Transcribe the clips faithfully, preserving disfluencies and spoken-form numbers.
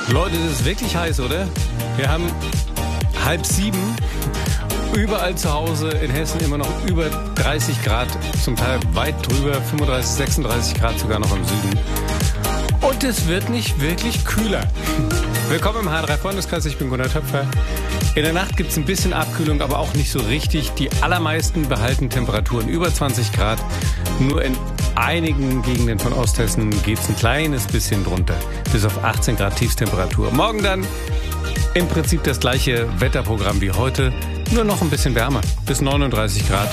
Leute, das ist wirklich heiß, oder? Wir haben halb sieben, überall zu Hause in Hessen immer noch über dreißig Grad, zum Teil weit drüber, fünfunddreißig, sechsunddreißig Grad sogar noch im Süden. Und es wird nicht wirklich kühler. Willkommen im H drei Freundeskreis, ich bin Gunnar Töpfer. In der Nacht gibt es ein bisschen Abkühlung, aber auch nicht so richtig. Die allermeisten behalten Temperaturen über zwanzig Grad. Nur in einigen Gegenden von Osthessen geht es ein kleines bisschen drunter. Bis auf achtzehn Grad Tiefstemperatur. Morgen dann im Prinzip das gleiche Wetterprogramm wie heute. Nur noch ein bisschen wärmer. Bis neununddreißig Grad.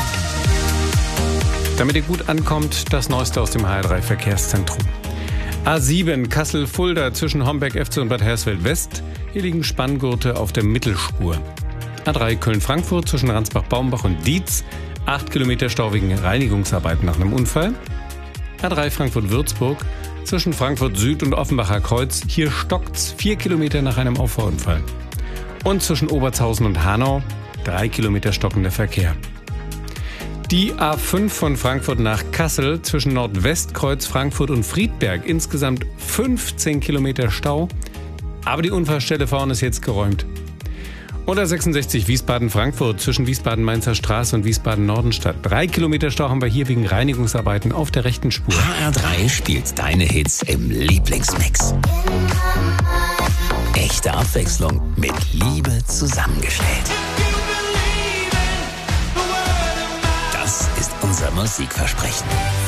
Damit ihr gut ankommt, das Neueste aus dem H drei Verkehrszentrum. A sieben Kassel-Fulda zwischen Homberg-Efze und Bad Hersfeld-West. Hier liegen Spanngurte auf der Mittelspur. A drei Köln-Frankfurt zwischen Ransbach-Baumbach und Dietz. acht Kilometer Stau wegen Reinigungsarbeiten nach einem Unfall. A drei Frankfurt-Würzburg zwischen Frankfurt Süd und Offenbacher Kreuz. Hier stockt's vier Kilometer nach einem Auffahrunfall. Und zwischen Obertshausen und Hanau drei Kilometer stockender Verkehr. Die A fünf von Frankfurt nach Kassel zwischen Nordwestkreuz, Frankfurt und Friedberg. Insgesamt fünfzehn Kilometer Stau. Aber die Unfallstelle vorne ist jetzt geräumt. Und A sechsundsechzig Wiesbaden-Frankfurt zwischen Wiesbaden-Mainzer Straße und Wiesbaden-Nordenstadt. Drei Kilometer Stau haben wir hier wegen Reinigungsarbeiten auf der rechten Spur. H R drei spielt deine Hits im Lieblingsmix. Echte Abwechslung mit Liebe zusammengestellt. Das ist unser Musikversprechen.